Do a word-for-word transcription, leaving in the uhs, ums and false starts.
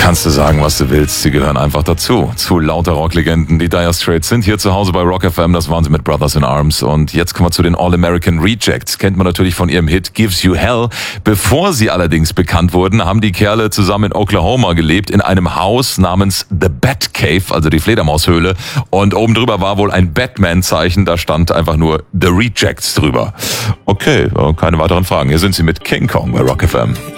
Kannst du sagen, was du willst, sie gehören einfach dazu. Zu lauter Rocklegenden. Die Dire Straits sind hier zu Hause bei Rock F M, das waren sie mit Brothers in Arms. Und jetzt kommen wir zu den All-American Rejects. Kennt man natürlich von ihrem Hit Gives You Hell. Bevor sie allerdings bekannt wurden, haben die Kerle zusammen in Oklahoma gelebt, in einem Haus namens The Bat Cave, also die Fledermaushöhle. Und oben drüber war wohl ein Batman-Zeichen, da stand einfach nur The Rejects drüber. Okay, keine weiteren Fragen. Hier sind sie mit King Kong bei Rock F M.